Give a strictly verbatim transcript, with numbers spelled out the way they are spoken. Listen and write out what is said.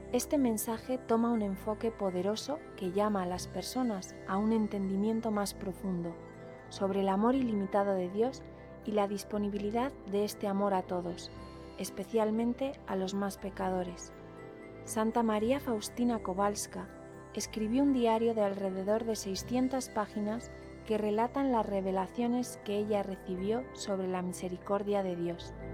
Este mensaje toma un enfoque poderoso que llama a las personas a un entendimiento más profundo sobre el amor ilimitado de Dios y la disponibilidad de este amor a todos, especialmente a los más pecadores. Santa María Faustina Kowalska escribió un diario de alrededor de seiscientas páginas que relatan las revelaciones que ella recibió sobre la misericordia de Dios.